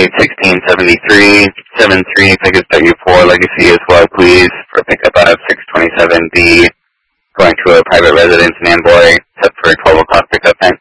81673 Pegasus.U4 Legacy as well, please, for pickup out of 627B, going to a private residence in Amboy, set for 12 o'clock pickup time.